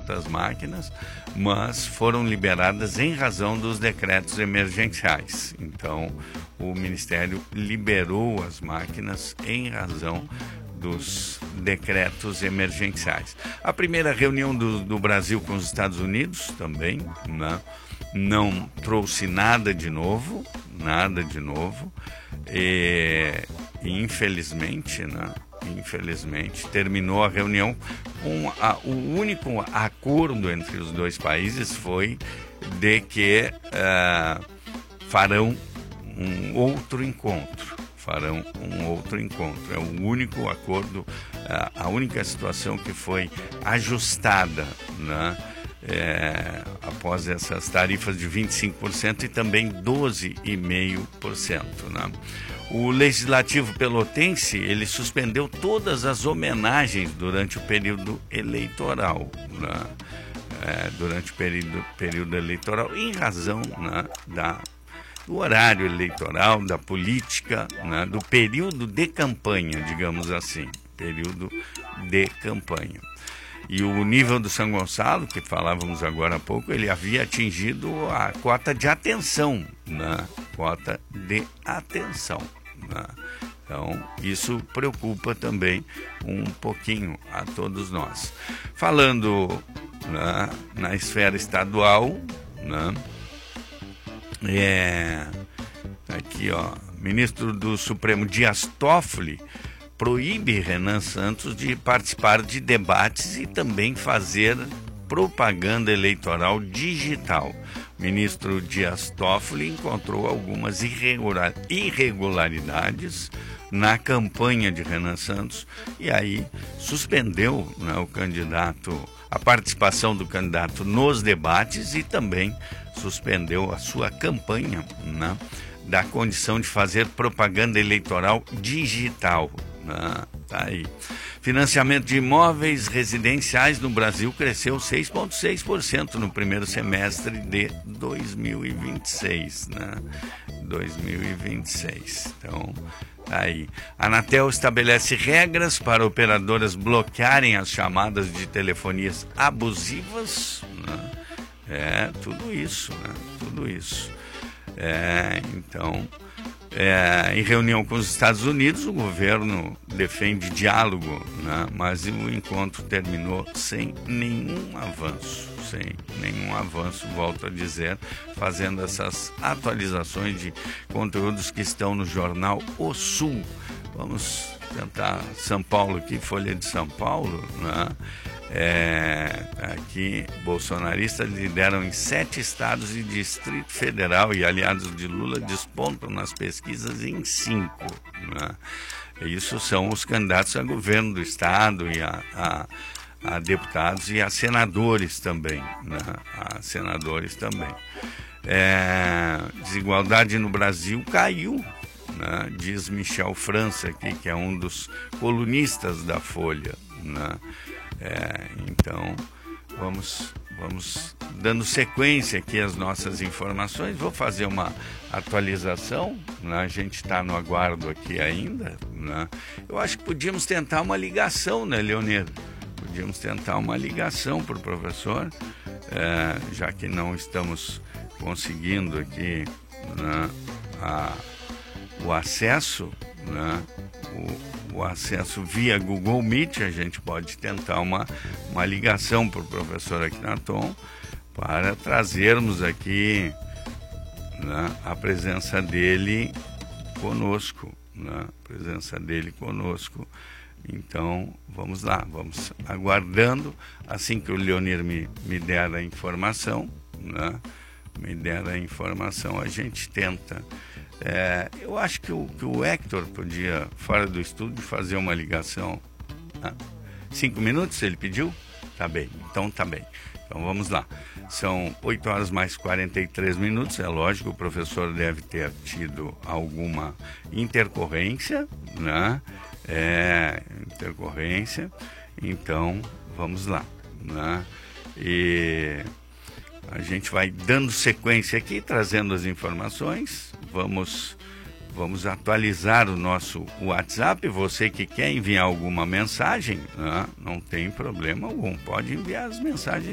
200 máquinas, mas foram liberadas em razão dos decretos emergenciais. Então, o Ministério liberou as máquinas em razão dos decretos emergenciais. A primeira reunião do Brasil com os Estados Unidos também, né, não trouxe nada de novo, e infelizmente, terminou a reunião com o único acordo entre os dois países foi de que farão um outro encontro. É o único acordo, a única situação que foi ajustada, né? Após essas tarifas de 25% e também 12,5%. Né? O Legislativo Pelotense, ele suspendeu todas as homenagens durante o período eleitoral, né? Durante o período eleitoral, em razão, né, do horário eleitoral, da política, né, do período de campanha, digamos assim, período de campanha. E o nível do São Gonçalo, que falávamos agora há pouco, ele havia atingido a cota de atenção, né? Né? Então, isso preocupa também um pouquinho a todos nós. Falando, né, na esfera estadual, né? Aqui, ó, ministro do Supremo Dias Toffoli proíbe Renan Santos de participar de debates e também fazer propaganda eleitoral digital. O ministro Dias Toffoli encontrou algumas irregularidades na campanha de Renan Santos e aí suspendeu, né, a participação do candidato nos debates e também suspendeu a sua campanha, né, da condição de fazer propaganda eleitoral digital. Tá aí. Financiamento de imóveis residenciais no Brasil cresceu 6,6% no primeiro semestre de 2026, né? 2026. Então, tá aí. A Anatel estabelece regras para operadoras bloquearem as chamadas de telefonias abusivas, né? Tudo isso, né? Tudo isso. Então, em reunião com os Estados Unidos, o governo defende diálogo, né? Mas o encontro terminou sem nenhum avanço, volto a dizer, fazendo essas atualizações de conteúdos que estão no jornal O Sul. Vamos tentar São Paulo aqui, Folha de São Paulo, né? Aqui, bolsonaristas lideram em 7 estados e Distrito Federal e aliados de Lula despontam nas pesquisas em 5. Né? Isso são os candidatos a governo do estado e a deputados e a senadores também. Né? Desigualdade no Brasil caiu, né? Diz Michel França aqui, que é um dos colunistas da Folha, né? Então, vamos dando sequência aqui às nossas informações. Vou fazer uma atualização, né? A gente está no aguardo aqui ainda, né? Eu acho que podíamos tentar uma ligação, né, Leonir? Podíamos tentar uma ligação para o professor, já que não estamos conseguindo aqui, né, o acesso, né? O acesso via Google Meet. A gente pode tentar uma ligação para o professor Akhenaton para trazermos aqui, né, a presença dele conosco, né? Então, vamos lá, vamos aguardando. Assim que o Leonir me der a informação, né? A gente tenta. Eu acho que o Hector podia, fora do estúdio, fazer uma ligação. 5 minutos, ele pediu? Tá bem, então tá bem. Então vamos lá. São 8 horas mais 43 minutos. É lógico, o professor deve ter tido alguma intercorrência, né? Então vamos lá, né? E a gente vai dando sequência aqui, trazendo as informações. Vamos atualizar o nosso WhatsApp. Você que quer enviar alguma mensagem, né, não tem problema algum, pode enviar as mensagens